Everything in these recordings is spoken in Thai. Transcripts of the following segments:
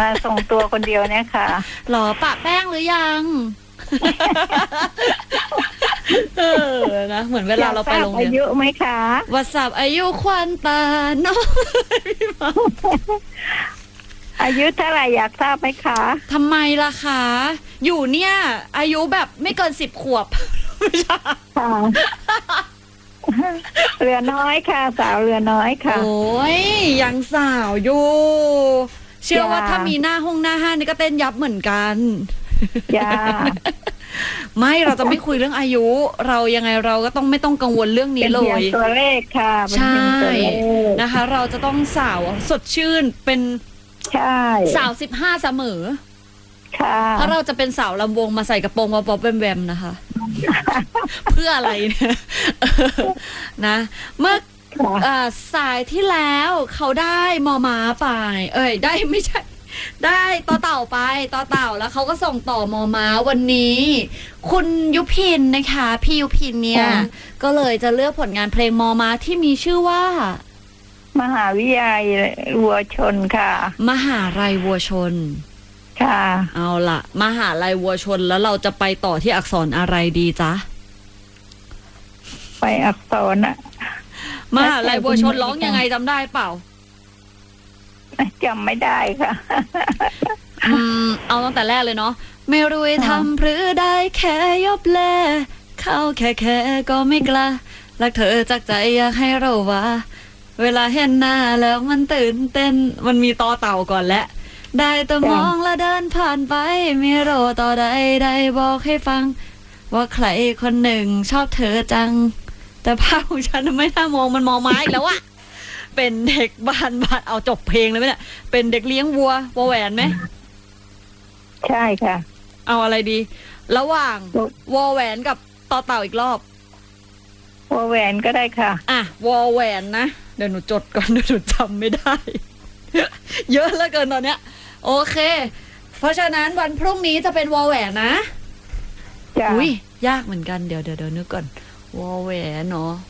ส่งตัวคนเดียวเนี่ยค่ะหรอปะแป้งหรือยังนะเหมือนเวลาเราไปโรงเรียนอายุไหมคะวัดสับอายุควันตาเนาะอายุเท่าไหร่อยากทราบไหมคะทำไมล่ะคะอยู่เนี่ยอายุแบบไม่เกิน10 ขวบไม่ใช่เรือน้อยค่ะสาวเรือน้อยค่ะโอ้ยยังสาวอยู่เชื่อว่าถ้ามีหน้าห้างนี่ก็เต้นยับเหมือนกันจ้าไม่เราจะไม่คุยเรื่องอายุเรายังไงเราก็ต้องไม่ต้องกังวลเรื่องนี้เลยเป็นตัวเลขค่ะใช่นะคะเราจะต้องสาวสดชื่นเป็นใช่สาว15เสมอเพราะเราจะเป็นสาวลำวงมาใส่กระโปรงป๊อปแวมๆนะคะเพื่ออะไรเนี่ยนะเมื่อสายที่แล้วเขาได้มอม้าไปได้ไม่ใช่ได้ต่อเต่าไปต่อเต่าแล้วเขาก็ส่งต่อมอม้าวันนี้คุณยุพินนะคะพี่ยุพินเนี่ยก็เลยจะเลือกผลงานเพลงมอม้าที่มีชื่อว่ามหาวิทยาลัยวัวชนค่ะมหาลัยวัวชนค่ะเอาล่ะมหาลัยวัวชนแล้วเราจะไปต่อที่อักษรอะไรดีจ๊ะไปอักษรอะมหาลัยวัวชนร้องยังไงจำได้เปล่าจำไม่ได้ค่ะเอาตั้งแต่แรกเลยเนาะไม่รู้ทำหรือได้แค่ยบแลเข้าแค่ก็ไม่กล้ารักเธอจากใจอยากให้เราว่าเวลาเห็นหน้าแล้วมันตื่นเต้นมันมีต่อเต่าก่อนและได้แต่มองและเดินผ่านไปไม่รู้ต่อใดได้บอกให้ฟังว่าใครคนหนึ่งชอบเธอจังแต่ภาพของฉันไม่น่ามองมันมองไม้แล้วอะเป็นเด็กบ้านเอาจบเพลงเลยไหมเนี่ยเป็นเด็กเลี้ยงวัวแหวนไหมใช่ค่ะเอาอะไรดีระหว่างวอแหวนกับต่อเต่าอีกรอบวอแหวนก็ได้ค่ะวอแหวนนะเดี๋ยวหนูจดก่อนเดี๋ยวหนูจำไม่ได้ เยอะเหลือเกินตอนเนี้ยโอเคเพราะฉะนั้นวันพรุ่งนี้จะเป็นวอแหวนนะอุ้ยยากเหมือนกันเดี๋ยวนึกก่อนวอแหวนเนาะ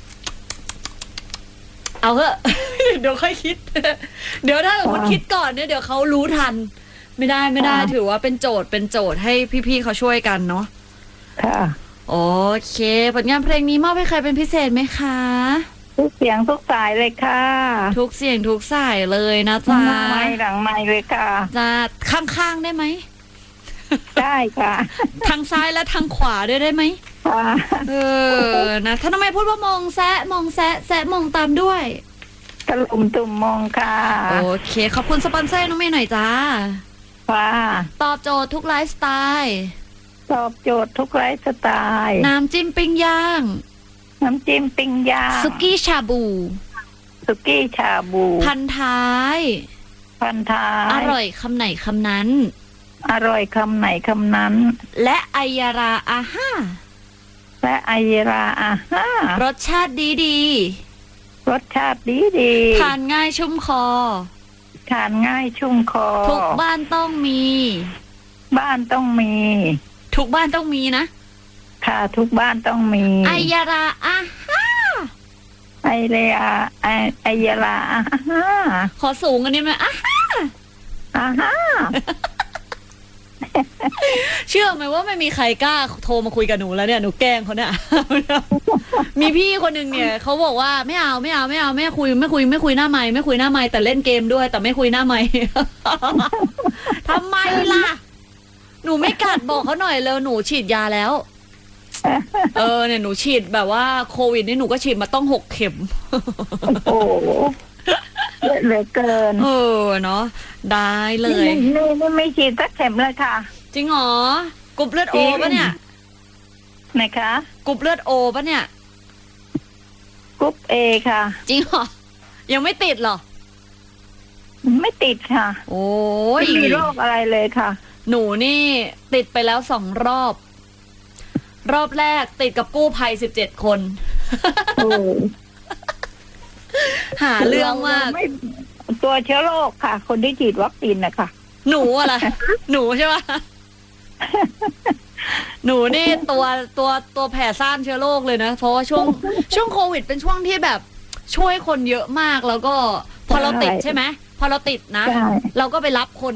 เอาเถอะ เดี๋ยวค่อยคิด เดี๋ยวถ้าคนคิดก่อนเนี่ยเดี๋ยวเขารู้ทันไม่ได้ถือว่าเป็นโจทย์ให้พี่ๆเขาช่วยกันเนาะค่ะโอเคผลงานเพลงนี้มอบให้ใครเป็นพิเศษไหมคะทุกเสียงทุกสายเลยค่ะทุกเสียงทุกสายเลยนะจ๊ะหลังไมค์เลยค่ะจะข้างๆได้ไหมได้ค่ะทางซ้ายและทางขวาได้ไหมนะถ้าทำไมพูดว่ามองแซะมองตามด้วยตะลุมตุ่มมองค่ะโอเคขอบคุณสปอนเซอร์น้องเมย์หน่อยจ้าค่ะตอบโจทย์ทุกไลฟ์สไตล์ตอบโจทย์ทุกไลฟ์สไตล์น้ำจิ้มปิ้งย่างน้ำจิ้มปิ้งย่างสุกี้ชาบูพันท้ายอร่อยคำไหนคำนั้นอร่อยคำไหนคำนั้นและไอยาราอาห้ารสชาติดีทานง่ายชุ่มคอทุกบ้านต้องมีทุกบ้านต้องมีนะค่ะทุกบ้านต้องมีไอยาราอาห้าไอยาราอาห้าขอสูงกันนิดไหมอาห้าเชื่อไหมว่าไม่มีใครกล้าโทรมาคุยกับหนูแล้วเนี่ยหนูแกล้งเขาเนี่ยมีพี่คนหนึ่งเนี่ยเขาบอกว่าไม่เอาไม่คุยหน้าไมค์แต่เล่นเกมด้วยแต่ไม่คุยหน้าไมค์ทำไมล่ะหนูไม่กัดบอกเขาหน่อยแล้วหนูฉีดยาแล้วเนี่ยหนูฉีดแบบว่าโควิดนี่หนูก็ฉีดมาต้อง6 เข็มโอ้เหลือเกินเนาะได้เลยไม่ฉีดสักเข็มเลยค่ะจริงเหรอกรุ๊ปเลือดโอปะเนี่ยไหนคะกรุ๊ปเลือดโอปะเนี่ยกรุ๊ปเอค่ะจริงเหรอยังไม่ติดเหรอไม่ติดค่ะโอ้ยไม่มีโรคอะไรเลยค่ะหนูนี่ติดไปแล้ว2 รอบแรกติดกับกู้ภัย17 คนหาเรื่องมากตัวเชื้อโรคค่ะคนที่ฉีดวัคซีนนะคะหนูอะไรหนูใช่ปะหนูนี่ตัวแผ่ซ่านเชื้อโรคเลยนะเพราะว่าช่วงโควิดเป็นช่วงที่แบบช่วยคนเยอะมากแล้วก็พอเราติดใช่ไหมพอเราติดนะเราก็ไปรับคน